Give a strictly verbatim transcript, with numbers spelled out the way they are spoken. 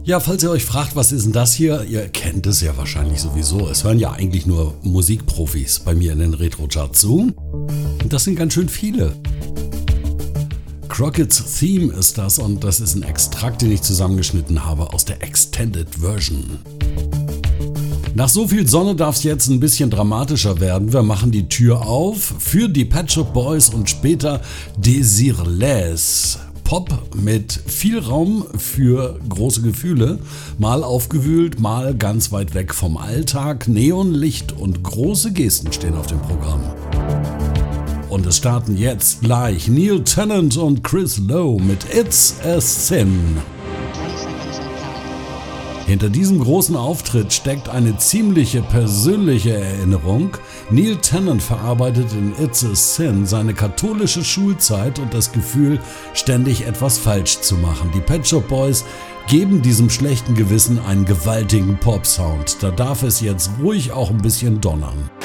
Ja, falls ihr euch fragt, was ist denn das hier? Ihr kennt es ja wahrscheinlich sowieso. Es hören ja eigentlich nur Musikprofis bei mir in den Retro-Charts zu. Und das sind ganz schön viele. Crockett's Theme ist das und das ist ein Extrakt, den ich zusammengeschnitten habe aus der Extended Version. Nach so viel Sonne darf es jetzt ein bisschen dramatischer werden. Wir machen die Tür auf für die Pet Shop Boys und später Désirless. Pop mit viel Raum für große Gefühle, mal aufgewühlt, mal ganz weit weg vom Alltag. Neonlicht und große Gesten stehen auf dem Programm. Und es starten jetzt gleich Neil Tennant und Chris Lowe mit It's a Sin. Hinter diesem großen Auftritt steckt eine ziemliche persönliche Erinnerung. Neil Tennant verarbeitet in It's a Sin seine katholische Schulzeit und das Gefühl, ständig etwas falsch zu machen. Die Pet Shop Boys geben diesem schlechten Gewissen einen gewaltigen Pop-Sound. Da darf es jetzt ruhig auch ein bisschen donnern.